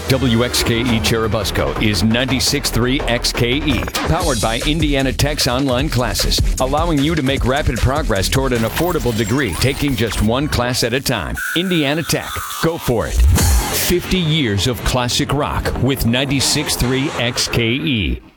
WXKE Cherubusco is 96.3 XKE, powered by Indiana Tech's online classes, allowing you to make rapid progress toward an affordable degree, taking just one class at a time. Indiana Tech, go for it. 50 years of classic rock with 96.3 XKE.